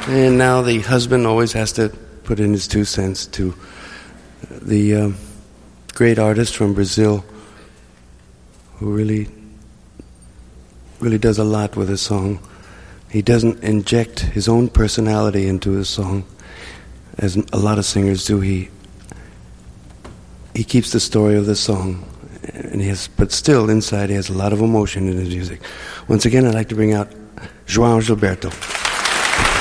And now the husband always has to put in his 2 cents to the great artist from Brazil who really does a lot with his song. He doesn't inject his own personality into his song, as a lot of singers do. He keeps the story of the song, and but still inside he has a lot of emotion in his music. Once again, I'd like to bring out João Gilberto.